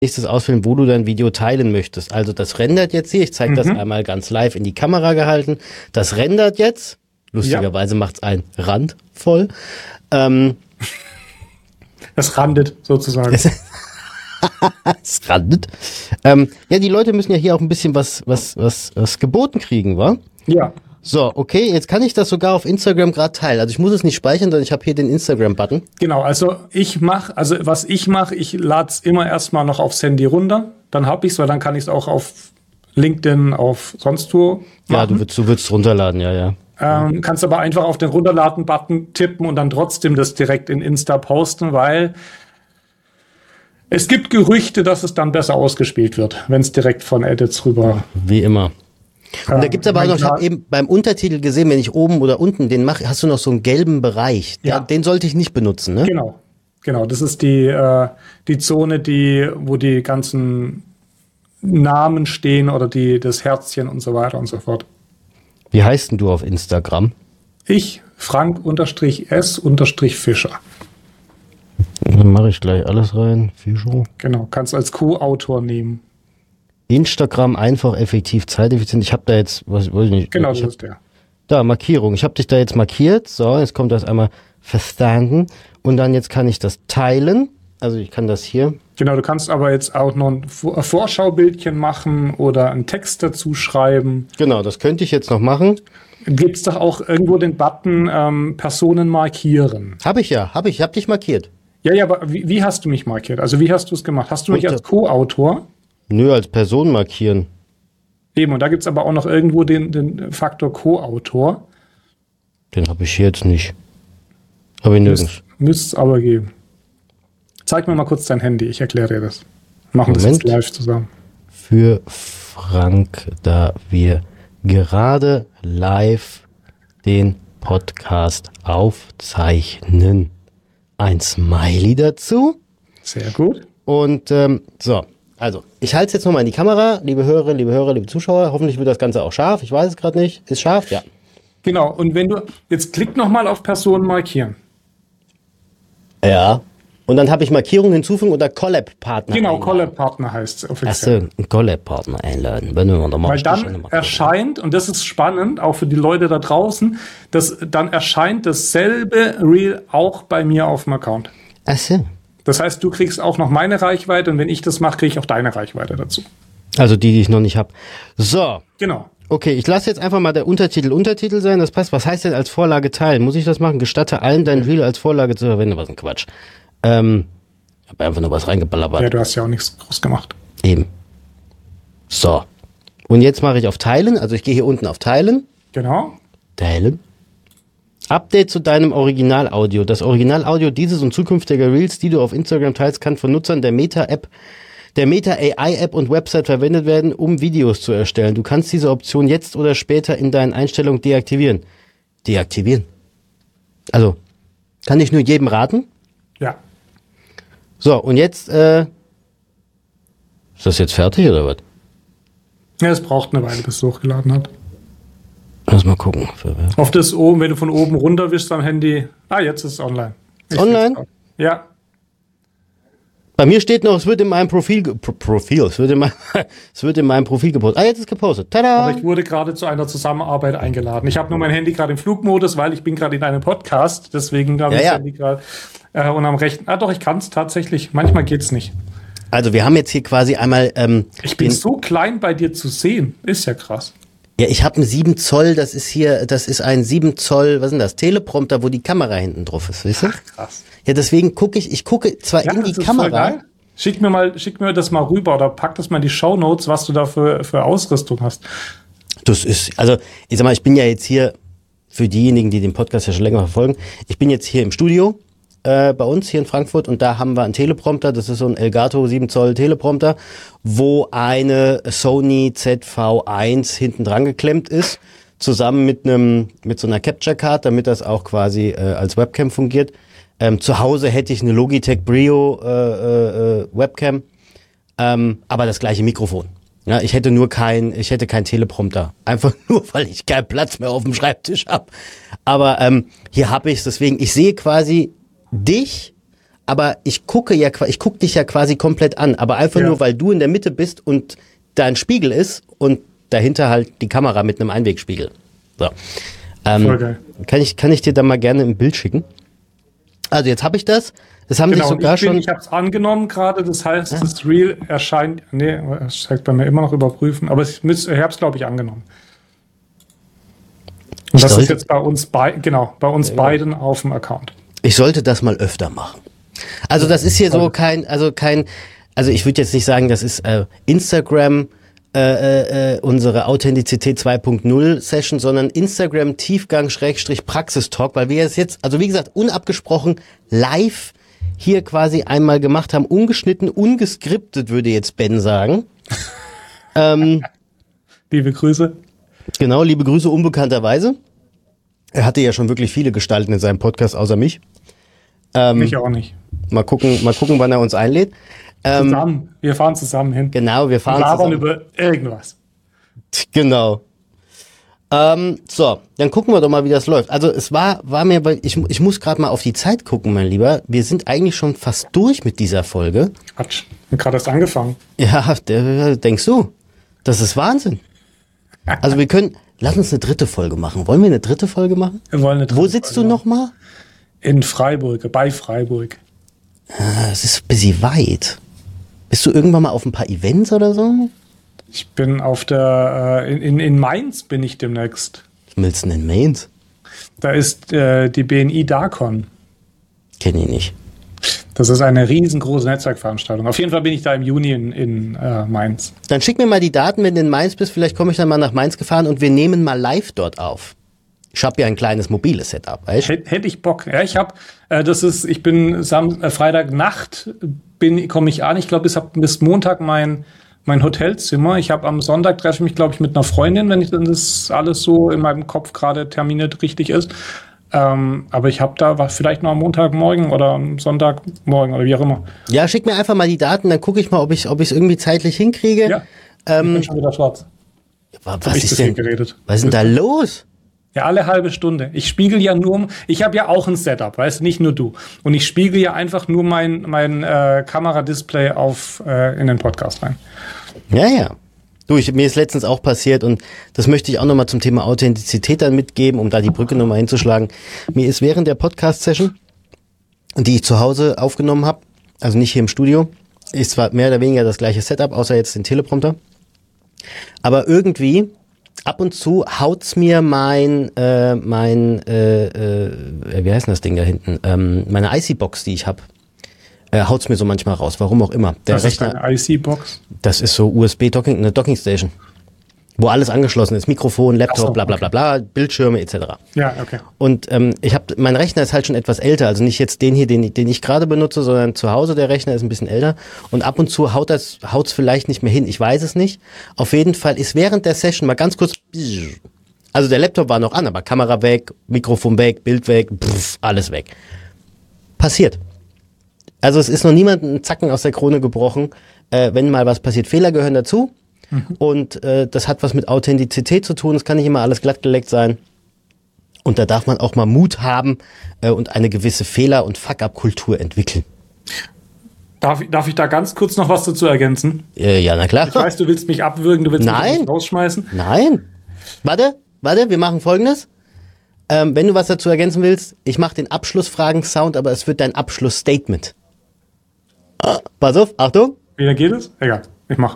nächstes auswählen, wo du dein Video teilen möchtest. Also das rendert jetzt hier. Ich zeige das einmal ganz live in die Kamera gehalten. Das rendert jetzt. Lustigerweise macht es einen Rand voll. Es randet sozusagen. Es randet. Ja, die Leute müssen ja hier auch ein bisschen was geboten kriegen, wa? Ja. So, okay, jetzt kann ich das sogar auf Instagram gerade teilen. Also ich muss es nicht speichern, sondern ich habe hier den Instagram-Button. Genau, was ich mache, ich lade es immer erstmal noch aufs Handy runter, dann habe ich es, weil dann kann ich es auch auf LinkedIn, auf sonst wo machen. Ja, du würdest runterladen, ja. Kannst aber einfach auf den Runterladen-Button tippen und dann trotzdem das direkt in Insta posten, weil es gibt Gerüchte, dass es dann besser ausgespielt wird, wenn es direkt von Edits rüber. Wie immer. Und da gibt's aber auch noch, ich habe eben beim Untertitel gesehen, wenn ich oben oder unten den mache, hast du noch so einen gelben Bereich. Ja. Den sollte ich nicht benutzen, ne? Genau. Das ist die Zone, wo die ganzen Namen stehen oder das Herzchen und so weiter und so fort. Wie heißt denn du auf Instagram? Ich, Frank_S_Fischer. Dann mache ich gleich alles rein. Fischer. Genau, kannst als Co-Autor nehmen. Instagram einfach, effektiv, zeiteffizient. Ich habe da jetzt, weiß ich nicht. Genau, das ist der. Da, Markierung. Ich habe dich da jetzt markiert. So, jetzt kommt das einmal verstanden. Und dann jetzt kann ich das teilen. Also ich kann das hier. Genau, du kannst aber jetzt auch noch ein Vorschaubildchen machen oder einen Text dazu schreiben. Genau, das könnte ich jetzt noch machen. Gibt es doch auch irgendwo den Button Personen markieren? Habe ich dich markiert. Ja, aber wie hast du mich markiert? Also wie hast du es gemacht? Hast du mich als Co-Autor? Nö, als Person markieren. Eben, und da gibt es aber auch noch irgendwo den Faktor Co-Autor. Den habe ich hier jetzt nicht. Habe ich nirgends. Müsste es aber geben. Zeig mir mal kurz dein Handy, ich erkläre dir das. Machen das jetzt live zusammen. Für Frank, da wir gerade live den Podcast aufzeichnen. Ein Smiley dazu. Sehr gut. Und so, also ich halte es jetzt nochmal in die Kamera. Liebe Hörerinnen, liebe Hörer, liebe Zuschauer, hoffentlich wird das Ganze auch scharf. Ich weiß es gerade nicht. Ist scharf? Ja. Genau, und wenn du, jetzt klick nochmal auf Personen markieren. Ja. Und dann habe ich Markierungen hinzufügen oder Collab-Partner. Genau, Collab-Partner heißt es offiziell. Achso, einen Collab-Partner einladen. Wenn wir da mal weil dann erscheint, und das ist spannend, auch für die Leute da draußen, dann erscheint dasselbe Reel auch bei mir auf dem Account. Achso. Das heißt, du kriegst auch noch meine Reichweite und wenn ich das mache, kriege ich auch deine Reichweite dazu. Also die ich noch nicht habe. So. Genau. Okay, ich lasse jetzt einfach mal der Untertitel sein, das passt. Was heißt denn als Vorlage teilen? Muss ich das machen? Gestatte allen, dein Reel als Vorlage zu verwenden. Was ein Quatsch. Ich habe einfach nur was reingeballert. Ja, du hast ja auch nichts groß gemacht. Eben. So. Und jetzt mache ich auf Teilen. Also ich gehe hier unten auf Teilen. Genau. Teilen. Update zu deinem Originalaudio. Das Originalaudio dieses und zukünftiger Reels, die du auf Instagram teilst, kann von Nutzern der Meta-App, der Meta-AI-App und Website verwendet werden, um Videos zu erstellen. Du kannst diese Option jetzt oder später in deinen Einstellungen deaktivieren. Deaktivieren? Also, kann ich nur jedem raten? Ja. So, und jetzt, ist das jetzt fertig oder was? Ja, es braucht eine Weile, bis es hochgeladen hat. Lass mal gucken. Oft ist oben, wenn du von oben runter wischst am Handy. Jetzt ist es online. Online? Ja. Bei mir steht noch, es wird in meinem Profil es wird in meinem Profil gepostet. Jetzt ist gepostet. Tada! Aber ich wurde gerade zu einer Zusammenarbeit eingeladen. Ich habe nur mein Handy gerade im Flugmodus, weil ich bin gerade in einem Podcast. Deswegen habe ich das Handy gerade und am rechten. Doch, ich kann es tatsächlich. Manchmal geht's nicht. Also wir haben jetzt hier quasi einmal... ich bin so klein bei dir zu sehen. Ist ja krass. Ja, ich habe einen 7 Zoll, das ist ein 7 Zoll, was ist denn das? Teleprompter, wo die Kamera hinten drauf ist, weißt du? Ach, krass. Ja, deswegen ich gucke zwar in die Kamera. Voll geil. Schick mir das mal rüber oder pack das mal in die Shownotes, was du da für Ausrüstung hast. Das ist, also ich sag mal, ich bin ja jetzt hier, für diejenigen, die den Podcast ja schon länger verfolgen, ich bin jetzt hier im Studio bei uns hier in Frankfurt und da haben wir einen Teleprompter, das ist so ein Elgato 7 Zoll Teleprompter, wo eine Sony ZV-1 hinten dran geklemmt ist, zusammen mit so einer Capture Card, damit das auch quasi als Webcam fungiert. Zu Hause hätte ich eine Logitech Brio Webcam, aber das gleiche Mikrofon. Ja, ich hätte keinen Teleprompter. Einfach nur, weil ich keinen Platz mehr auf dem Schreibtisch habe. Aber hier habe ich es, deswegen, ich sehe quasi dich, aber ich guck dich ja quasi komplett an, aber einfach nur, weil du in der Mitte bist und da ein Spiegel ist und dahinter halt die Kamera mit einem Einwegspiegel. So. Voll geil. Kann ich dir da mal gerne ein Bild schicken? Also jetzt habe ich das. Das haben sich sogar schon. Ich habe es angenommen gerade. Das heißt, das Reel erscheint. Nee, es zeigt bei mir immer noch überprüfen. Aber ich habe es, glaube ich, angenommen. Und das ist jetzt bei uns beiden auf dem Account. Ich sollte das mal öfter machen. Also das ist hier so also ich würde jetzt nicht sagen, das ist Instagram unsere Authentizität 2.0 Session, sondern Instagram Tiefgang / Praxistalk, weil wir es jetzt, also wie gesagt, unabgesprochen live hier quasi einmal gemacht haben, ungeschnitten, ungeskriptet, würde jetzt Ben sagen. Liebe Grüße. Genau, liebe Grüße unbekannterweise. Er hatte ja schon wirklich viele Gestalten in seinem Podcast, außer mich. Mich auch nicht. Mal gucken, wann er uns einlädt. Zusammen. Wir fahren zusammen hin. Genau, wir fahren zusammen. über irgendwas. Genau. So, dann gucken wir doch mal, wie das läuft. Also es war mir, ich muss gerade mal auf die Zeit gucken, mein Lieber. Wir sind eigentlich schon fast durch mit dieser Folge. Quatsch, wir haben gerade erst angefangen. Ja, denkst du? Das ist Wahnsinn. Also lass uns eine dritte Folge machen. Wollen wir eine dritte Folge machen? Wir wollen eine dritte Wo sitzt Folge du nochmal? In Freiburg, bei Freiburg. Es ist ein bisschen weit. Bist du irgendwann mal auf ein paar Events oder so? Ich bin auf in Mainz bin ich demnächst. Was willst du denn in Mainz? Da ist die BNI Darkon. Kenn ich nicht. Das ist eine riesengroße Netzwerkveranstaltung. Auf jeden Fall bin ich da im Juni in Mainz. Dann schick mir mal die Daten, wenn du in Mainz bist. Vielleicht komme ich dann mal nach Mainz gefahren und wir nehmen mal live dort auf. Ich habe ja ein kleines mobiles Setup, weißt du? Hätte ich Bock. Ja, ich bin Freitagnacht komme ich an. Ich glaube, bis Montag mein Hotelzimmer. Ich habe am Sonntag treffe ich mich, glaube ich, mit einer Freundin, wenn das alles so in meinem Kopf gerade terminiert richtig ist. Aber ich habe da vielleicht noch am Montagmorgen oder am Sonntagmorgen oder wie auch immer. Ja, schick mir einfach mal die Daten, dann gucke ich mal, ob ich es irgendwie zeitlich hinkriege. Ja, ich bin schon wieder schwarz. Was ist denn da los? Ja, alle halbe Stunde. Ich spiegel ja ich habe ja auch ein Setup, weißt du, nicht nur du. Und ich spiegel ja einfach nur mein Kameradisplay in den Podcast rein. Ja. Du, mir ist letztens auch passiert und das möchte ich auch nochmal zum Thema Authentizität dann mitgeben, um da die Brücke nochmal hinzuschlagen. Mir ist während der Podcast-Session, die ich zu Hause aufgenommen habe, also nicht hier im Studio, ist zwar mehr oder weniger das gleiche Setup, außer jetzt den Teleprompter, aber irgendwie ab und zu haut's mir wie heißt denn das Ding da hinten? Meine IC-Box, die ich habe, haut's mir so manchmal raus. Warum auch immer. Das ist eine IC-Box? Das ist so USB-Docking, eine Docking-Station. Wo alles angeschlossen ist. Mikrofon, Laptop, bla bla bla bla, Bildschirme etc. Ja, okay. Und mein Rechner ist halt schon etwas älter. Also nicht jetzt den hier, den ich gerade benutze, sondern zu Hause der Rechner ist ein bisschen älter. Und ab und zu haut's vielleicht nicht mehr hin. Ich weiß es nicht. Auf jeden Fall ist während der Session mal ganz kurz, also der Laptop war noch an, aber Kamera weg, Mikrofon weg, Bild weg, alles weg. Passiert. Also es ist noch niemandem ein Zacken aus der Krone gebrochen, wenn mal was passiert. Fehler gehören dazu. Und das hat was mit Authentizität zu tun. Es kann nicht immer alles glattgeleckt sein. Und da darf man auch mal Mut haben und eine gewisse Fehler- und Fuck-up-Kultur entwickeln. Darf ich da ganz kurz noch was dazu ergänzen? Ja, na klar. Ich weiß, du willst mich abwürgen, du willst mich rausschmeißen. Nein. Warte, wir machen Folgendes. Wenn du was dazu ergänzen willst, ich mache den Abschlussfragen-Sound, aber es wird dein Abschlussstatement. Pass auf, Achtung. Wie geht es? Egal, ich mach.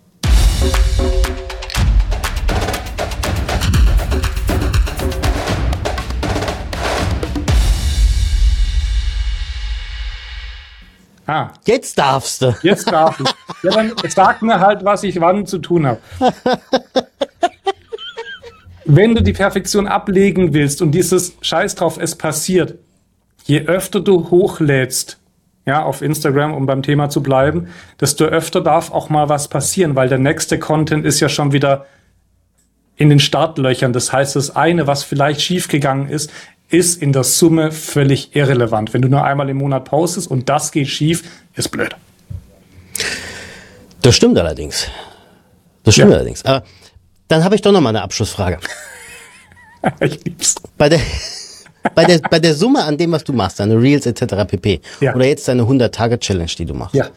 Jetzt darfst du. Jetzt darf ich. Ja, dann sag mir halt, was ich wann zu tun habe. Wenn du die Perfektion ablegen willst und dieses Scheiß drauf, es passiert, je öfter du hochlädst, ja, auf Instagram, um beim Thema zu bleiben, desto öfter darf auch mal was passieren, weil der nächste Content ist ja schon wieder in den Startlöchern. Das heißt, das eine, was vielleicht schiefgegangen ist in der Summe völlig irrelevant. Wenn du nur einmal im Monat postest und das geht schief, ist blöd. Das stimmt allerdings. Aber dann habe ich doch noch mal eine Abschlussfrage. Ich lieb's. Bei Bei der Summe an dem, was du machst, deine Reels etc. pp. Ja. Oder jetzt deine 100-Tage-Challenge, die du machst. Ja.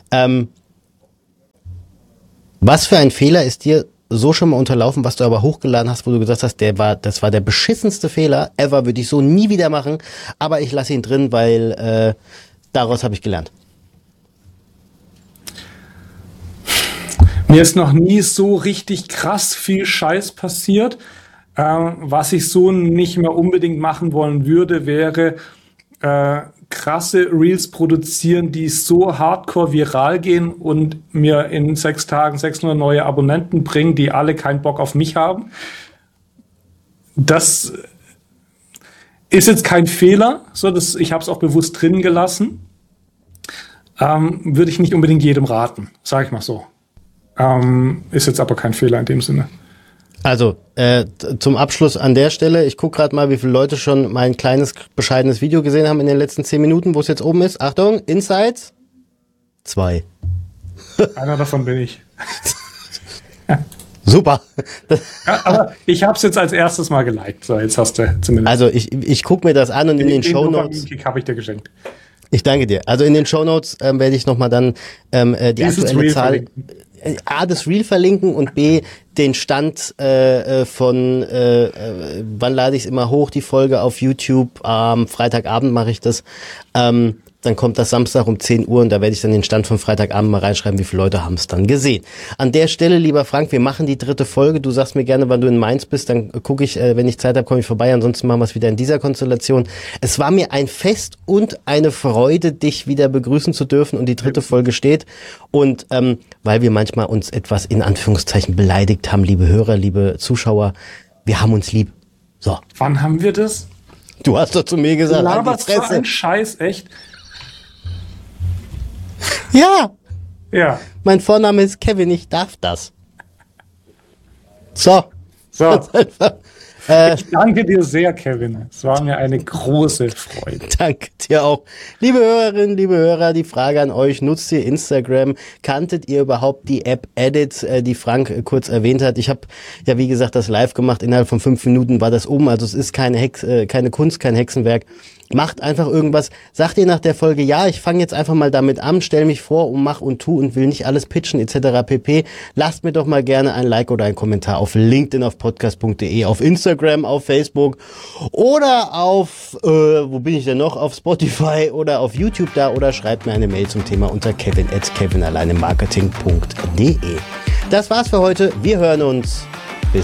Was für ein Fehler ist dir so schon mal unterlaufen, was du aber hochgeladen hast, wo du gesagt hast, das war der beschissenste Fehler ever, würde ich so nie wieder machen, aber ich lasse ihn drin, weil daraus habe ich gelernt. Mir ist noch nie so richtig krass viel Scheiß passiert. Was ich so nicht mehr unbedingt machen wollen würde, wäre krasse Reels produzieren, die so hardcore viral gehen und mir in 6 Tagen 600 neue Abonnenten bringen, die alle keinen Bock auf mich haben. Das ist jetzt kein Fehler, ich habe es auch bewusst drin gelassen. Würde ich nicht unbedingt jedem raten, sage ich mal so. Ist jetzt aber kein Fehler in dem Sinne. Also, zum Abschluss an der Stelle, ich gucke gerade mal, wie viele Leute schon mein kleines, bescheidenes Video gesehen haben in den letzten 10 Minuten, wo es jetzt oben ist. Achtung, Insights. 2. Einer davon bin ich. Super. Ja, aber ich habe es jetzt als erstes mal geliked. So, jetzt hast du zumindest. Also, ich gucke mir das an und in den Shownotes. Habe ich dir geschenkt. Ich danke dir. Also in den Shownotes werde ich nochmal dann die aktuelle Zahl, A, das Reel verlinken und B, den Stand von, wann lade ich es immer hoch, die Folge auf YouTube, am Freitagabend mache ich das, dann kommt das Samstag um 10 Uhr und da werde ich dann den Stand von Freitagabend mal reinschreiben, wie viele Leute haben es dann gesehen. An der Stelle, lieber Frank, wir machen die 3. Folge. Du sagst mir gerne, wann du in Mainz bist, dann gucke ich, wenn ich Zeit habe, komme ich vorbei. Ansonsten machen wir es wieder in dieser Konstellation. Es war mir ein Fest und eine Freude, dich wieder begrüßen zu dürfen und die 3. Folge steht. Und weil wir manchmal uns etwas in Anführungszeichen beleidigt haben, liebe Hörer, liebe Zuschauer, wir haben uns lieb. So. Wann haben wir das? Du hast doch zu mir gesagt, aber es war ein Scheiß, echt. Ja. Ja. Mein Vorname ist Kevin, ich darf das. So. Ich danke dir sehr, Kevin. Es war mir eine große Freude. Danke dir auch. Liebe Hörerinnen, liebe Hörer, die Frage an euch, nutzt ihr Instagram? Kanntet ihr überhaupt die App Edit, die Frank kurz erwähnt hat? Ich habe ja, wie gesagt, das live gemacht. Innerhalb von 5 Minuten war das oben. Also es ist keine Kunst, kein Hexenwerk. Macht einfach irgendwas. Sagt ihr nach der Folge, ja, ich fange jetzt einfach mal damit an, stell mich vor und mach und tu und will nicht alles pitchen etc. pp. Lasst mir doch mal gerne ein Like oder einen Kommentar auf LinkedIn, auf podcast.de, auf Instagram, auf Facebook oder auf, wo bin ich denn noch? Auf Spotify oder auf YouTube da oder schreibt mir eine Mail zum Thema unter kevin@kevinalleinemarketing.de. Das war's für heute. Wir hören uns.